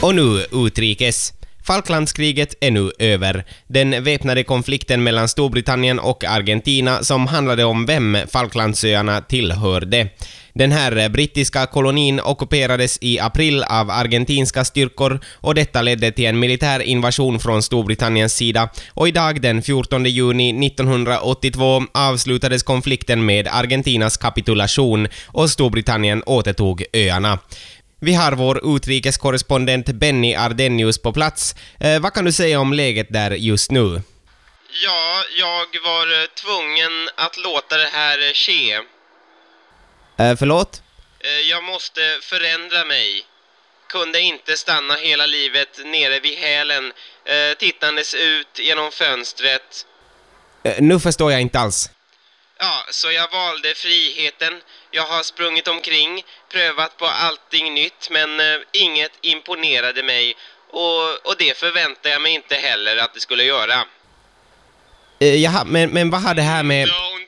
Och nu utrikes. Falklandskriget är nu över. Den väpnade konflikten mellan Storbritannien och Argentina som handlade om vem Falklandsöarna tillhörde. Den här brittiska kolonin ockuperades i april av argentinska styrkor och detta ledde till en militär invasion från Storbritanniens sida. Och idag den 14 juni 1982 avslutades konflikten med Argentinas kapitulation och Storbritannien återtog öarna. Vi har vår utrikeskorrespondent Benny Ardenius på plats. Vad kan du säga om läget där just nu? Ja, jag var tvungen att låta det här ske. Förlåt? Jag måste förändra mig. Kunde inte stanna hela livet nere vid hälen, tittandes ut genom fönstret. Nu förstår jag inte alls. Ja, så jag valde friheten. Jag har sprungit omkring, prövat på allting nytt, men inget imponerade mig. Och det förväntar jag mig inte heller att det skulle göra. Jaha, men vad har det här med... Ja,